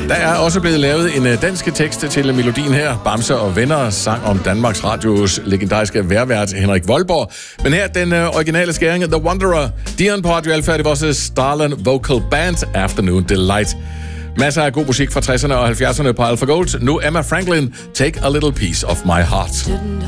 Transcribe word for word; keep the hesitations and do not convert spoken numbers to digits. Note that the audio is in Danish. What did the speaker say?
Der er også blevet lavet en dansk tekst til melodien her. Bamse og Venner sang om Danmarks Radios legendariske vejrvært Henrik Voldborg. Men her den uh, originale skæring, The Wanderer. Dion på Radio Alfa, det var også Starland Vocal Band, Afternoon Delight. Masser af god musik fra tresserne og halvfjerdserne på Alpha Gold. Nu Emma Franklin, Take a Little Piece of My Heart.